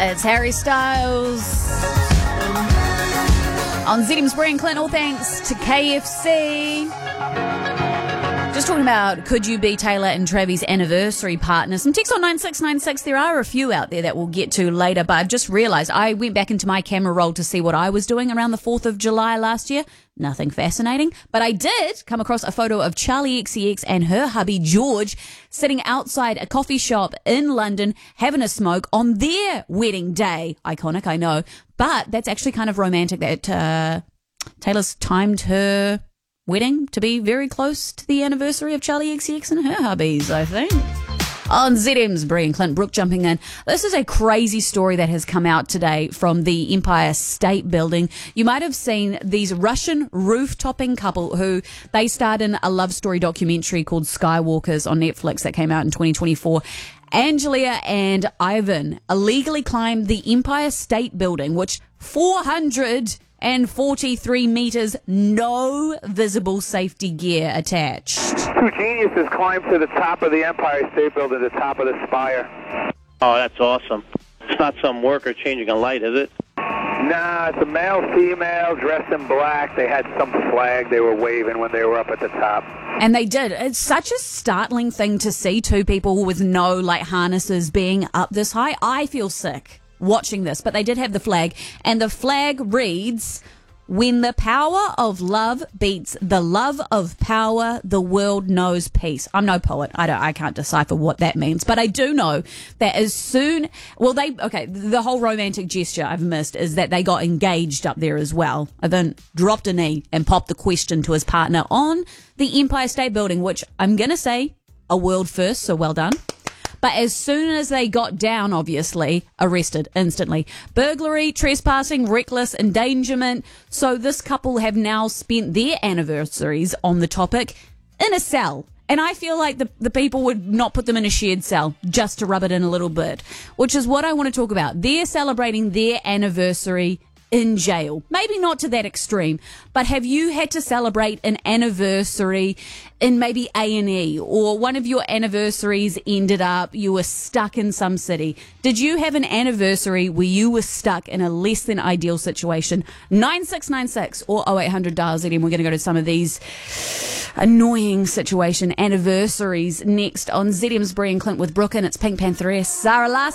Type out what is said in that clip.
It's Harry Styles on ZM's Brian Clint, all thanks to KFC. Just talking about could you be Taylor and Travis' anniversary partner? Some text on 9696. There are a few out there that we'll get to later, but I've just realised I went back into my camera roll to see what I was doing around the 4th of July last year. Nothing fascinating, but I did come across a photo of Charlie XCX and her hubby George sitting outside a coffee shop in London having a smoke on their wedding day. Iconic, I know, but that's actually kind of romantic that Taylor's timed her wedding to be very close to the anniversary of Charlie XCX and her hubbies, I think. On ZM's Brian Clint, Brooke jumping in. This is a crazy story that has come out today from the Empire State Building. You might have seen these Russian roof-topping couple who they starred in a love story documentary called Skywalkers on Netflix that came out in 2024. Angelia and Ivan illegally climbed the Empire State Building, which 443 meters, no visible safety gear attached. Two geniuses climbed to the top of the Empire State Building, the top of the spire. Oh, that's awesome. It's not some worker changing a light, is it? Nah, it's a male, female, dressed in black. They had some flag they were waving when they were up at the top. And they did. It's such a startling thing to see two people with no harnesses being up this high. I feel sick watching this, but they did have the flag, and the flag reads, "When the power of love beats the love of power, the world knows peace." I'm no poet. I can't decipher what that means, but I do know that as soon, the whole romantic gesture I've missed is that they got engaged up there as well. I then dropped a knee and popped the question to his partner on the Empire State Building, which I'm going to say a world first, so well done. But as soon as they got down, obviously, arrested instantly. Burglary, trespassing, reckless endangerment. So this couple have now spent their anniversaries on the topic in a cell. And I feel like the people would not put them in a shared cell just to rub it in a little bit, which is what I want to talk about. They're celebrating their anniversary in jail. Maybe not to that extreme, but have you had to celebrate an anniversary in maybe A&E, or one of your anniversaries ended up, you were stuck in some city? Did you have an anniversary where you were stuck in a less than ideal situation? 9696 or 0800 dial ZM. We're going to go to some of these annoying situation anniversaries next on ZM's Brian Clint with Brooke, and it's Pink Pantheress Sarah Larson.